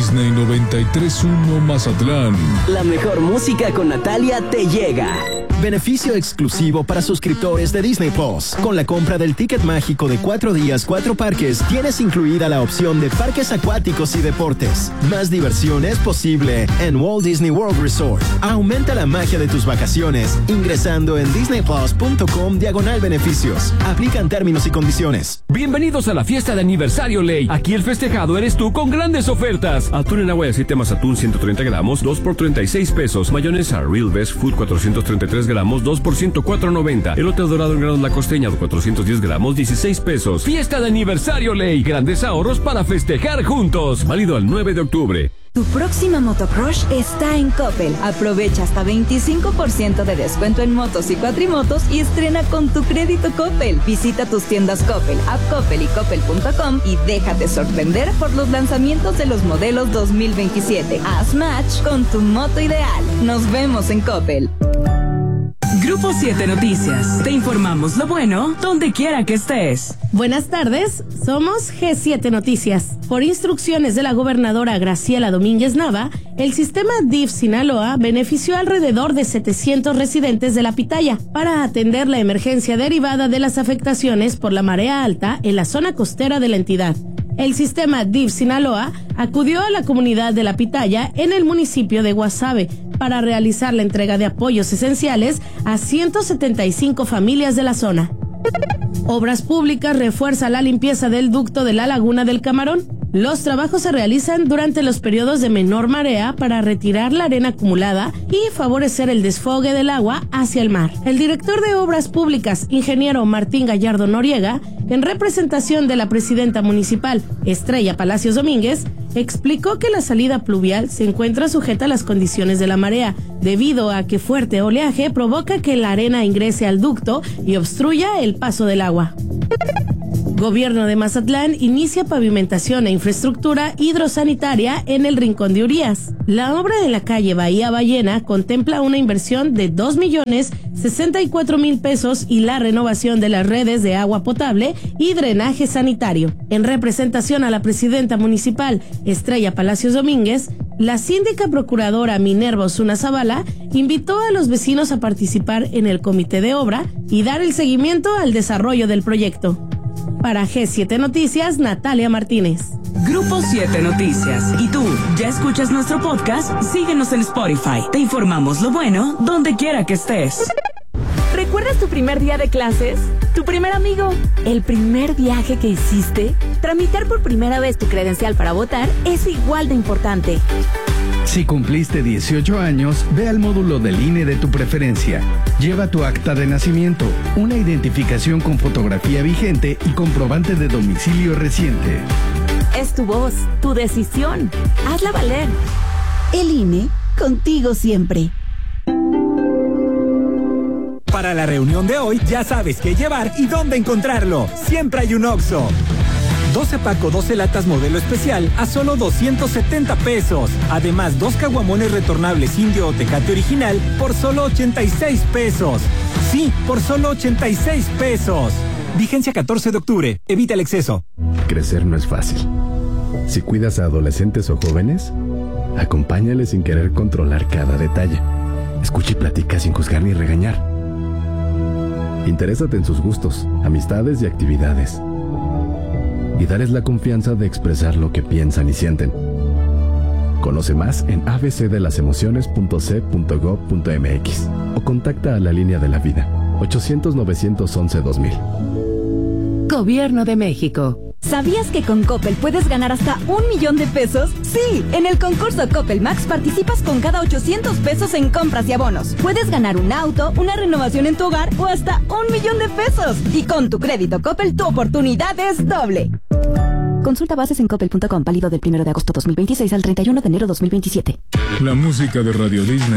Disney 93.1 Mazatlán. La mejor música con Natalia te llega. Beneficio exclusivo para suscriptores de Disney Plus. Con la compra del ticket mágico de 4 días, 4 parques, tienes incluida la opción de parques acuáticos y deportes. Más diversión es posible en Walt Disney World Resort. Aumenta la magia de tus vacaciones ingresando en disneyplus.com/beneficios. Aplican términos y condiciones. Bienvenidos a la fiesta de aniversario Ley. Aquí el festejado eres tú con grandes ofertas. Atún en agua de aceite Mazatún 130 gramos, 2 por 36 pesos. Mayonesa Real Best Food 433 gramos, 2 por 104.90. Elote dorado en granos La Costeña, 410 gramos, 16 pesos. Fiesta de aniversario Ley. Grandes ahorros para festejar juntos. Válido al 9 de octubre. Tu próxima motocrush está en Coppel. Aprovecha hasta 25% de descuento en motos y cuatrimotos y estrena con tu crédito Coppel. Visita tus tiendas Coppel, App Coppel y Coppel.com y déjate sorprender por los lanzamientos de los modelos 2027. Haz match con tu moto ideal. Nos vemos en Coppel. Grupo 7 Noticias. Te informamos lo bueno donde quiera que estés. Buenas tardes, somos G7 Noticias. Por instrucciones de la gobernadora Graciela Domínguez Nava, el sistema DIF Sinaloa benefició alrededor de 700 residentes de La Pitaya para atender la emergencia derivada de las afectaciones por la marea alta en la zona costera de la entidad. El sistema DIF Sinaloa acudió a la comunidad de La Pitaya en el municipio de Guasave para realizar la entrega de apoyos esenciales a 175 familias de la zona. Obras Públicas refuerza la limpieza del ducto de la Laguna del Camarón. Los trabajos se realizan durante los periodos de menor marea para retirar la arena acumulada y favorecer el desfogue del agua hacia el mar. El director de Obras Públicas, ingeniero Martín Gallardo Noriega, en representación de la presidenta municipal, Estrella Palacios Domínguez, explicó que la salida pluvial se encuentra sujeta a las condiciones de la marea, debido a que fuerte oleaje provoca que la arena ingrese al ducto y obstruya el paso del agua. Gobierno de Mazatlán inicia pavimentación e infraestructura hidrosanitaria en el Rincón de Urias. La obra de la calle Bahía Ballena contempla una inversión de 2.064.000 pesos y la renovación de las redes de agua potable y drenaje sanitario. En representación a la presidenta municipal, Estrella Palacios Domínguez, la síndica procuradora Minerva Osuna Zavala invitó a los vecinos a participar en el comité de obra y dar el seguimiento al desarrollo del proyecto. Para G7 Noticias, Natalia Martínez. Grupo 7 Noticias. ¿Y tú, ya escuchas nuestro podcast? Síguenos en Spotify. Te informamos lo bueno donde quiera que estés. ¿Recuerdas tu primer día de clases? ¿Tu primer amigo? ¿El primer viaje que hiciste? Tramitar por primera vez tu credencial para votar es igual de importante. Si cumpliste 18 años, ve al módulo del INE de tu preferencia. Lleva tu acta de nacimiento, una identificación con fotografía vigente y comprobante de domicilio reciente. Es tu voz, tu decisión. Hazla valer. El INE, contigo siempre. Para la reunión de hoy, ya sabes qué llevar y dónde encontrarlo. Siempre hay un Oxxo. 12 paco, 12 latas modelo especial a solo 270 pesos. Además, 2 caguamones retornables Indio o Tecate original por solo 86 pesos. Sí, por solo 86 pesos. Vigencia 14 de octubre. Evita el exceso. Crecer no es fácil. Si cuidas a adolescentes o jóvenes, acompáñales sin querer controlar cada detalle. Escucha y platica sin juzgar ni regañar. Interésate en sus gustos, amistades y actividades. Y darles la confianza de expresar lo que piensan y sienten. Conoce más en abcdelasemociones.c.gov.mx o contacta a la línea de la vida 800-911-2000. Gobierno de México. ¿Sabías que con Coppel puedes ganar hasta 1,000,000 de pesos? Sí, en el concurso Coppel Max participas con cada 800 pesos en compras y abonos. Puedes ganar un auto, una renovación en tu hogar o hasta 1,000,000 de pesos. Y con tu crédito Coppel, tu oportunidad es doble. Consulta bases en coppel.com, válido del 1 de agosto 2026 al 31 de enero 2027. La música de Radio Disney